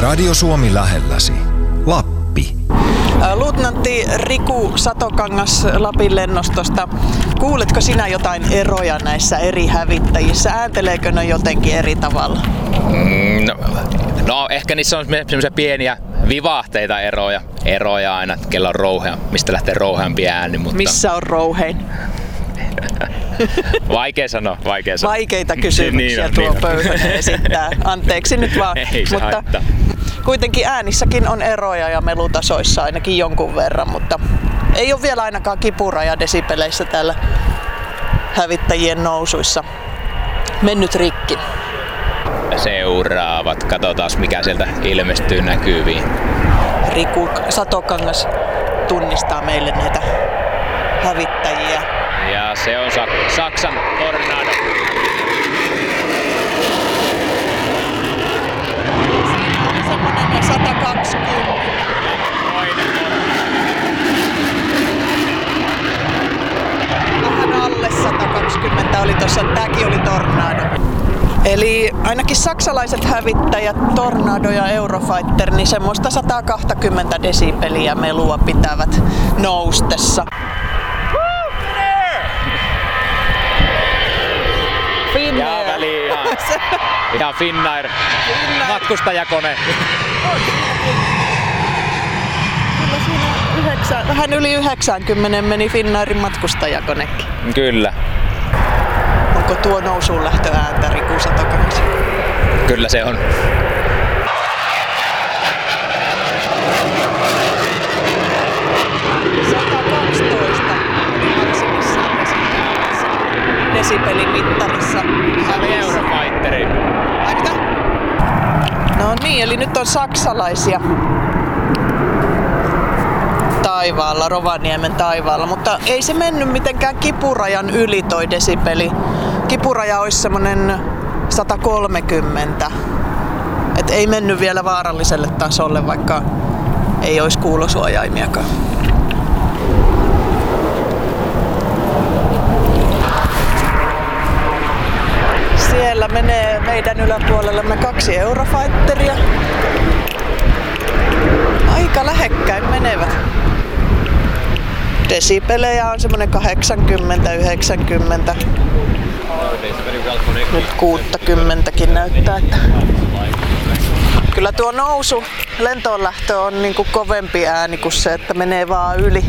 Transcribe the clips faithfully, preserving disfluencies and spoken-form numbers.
Radio Suomi lähelläsi. Lappi. Luutnantti Riku Satokangas Lapin lennostosta. Kuuletko sinä jotain eroja näissä eri hävittäjissä? Äänteleekö ne jotenkin eri tavalla? Mm, no, no ehkä niissä on semmoisia pieniä vivahteita eroja. Eroja aina, kello on rouhea, mistä lähtee rouheampi ääni. Mutta... Missä on rouhein? Vaikea sanoa, vaikea sanoa. Vaikeita kysymyksiä niin tuo niin Pöyhönen esittää. Anteeksi nyt vaan. Ei se mutta haittaa. Kuitenkin äänissäkin on eroja ja melutasoissa ainakin jonkun verran, mutta ei ole vielä ainakaan kipuraja desipeleissä täällä hävittäjien nousuissa mennyt rikki. Seuraavat, katsotaan mikä sieltä ilmestyy näkyviin. Riku Satokangas tunnistaa meille näitä hävittäjiä. Ja se on Sak- Saksan Tornado. Semmoinen sata kaksikymmentä. Vähän alle sata kaksikymmentä oli tossa, tääkin oli Tornado. Eli ainakin saksalaiset hävittäjät, Tornado ja Eurofighter, niin semmoista sata kaksikymmentä desibeliä melua pitävät noustessa. Finnair. Jää väliin ihan, ihan Finnair. Finnair. Matkustajakone. Kyllä siinä yhdeksän, vähän yli yhdeksänkymmentä meni Finnairin matkustajakonekin. Kyllä. Onko tuo nousuun lähtöääntä Riku Satokangas? Kyllä se on. sata kaksitoista maksimissaan desibelin mittarissa. Se oli Eurofighteri. Ai mitä? No niin, eli nyt on saksalaisia taivaalla, Rovaniemen taivaalla, mutta ei se mennyt mitenkään kipurajan yli toi desibeli. Kipuraja olisi semmonen sata kolmekymmentä. Et ei mennyt vielä vaaralliselle tasolle, vaikka ei olisi kuulosuojaimiakaan. Siellä menee meidän yläpuolellemme kaksi Eurofighteria. Aika lähekkäin menevät. Desibelejä on semmonen kahdeksankymmentä yhdeksänkymmentä. Nyt kuusikymmentäkin näyttää, että kyllä tuo nousu lentoon lähtö on niinku kovempi ääni kuin se, että menee vaan yli.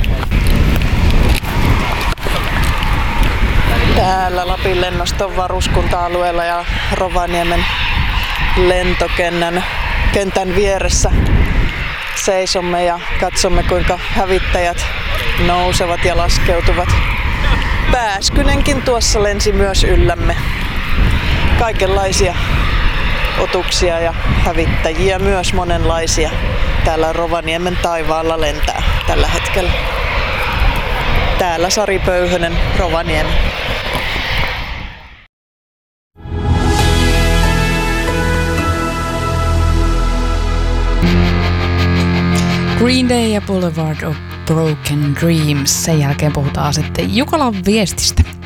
Täällä Lapin lennoston varuskunta-alueella ja Rovaniemen lentokentän kentän vieressä seisomme ja katsomme, kuinka hävittäjät nousevat ja laskeutuvat. Pääskynenkin tuossa lensi myös yllämme. Kaikenlaisia otuksia ja hävittäjiä myös monenlaisia. Täällä Rovaniemen taivaalla lentää tällä hetkellä. Täällä Sari Pöyhönen, Rovaniemi. Green Day ja Boulevard of Broken Dreams. Sen jälkeen puhutaan sitten Jukolan viestistä.